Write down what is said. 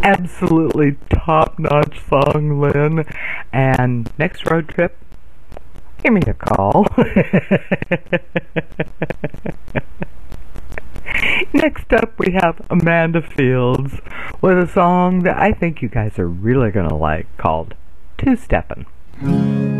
absolutely top-notch song, Lynn. And next road trip, give me a call. Next up, we have Amanda Fields with a song that I think you guys are really going to like called Two-Steppin'.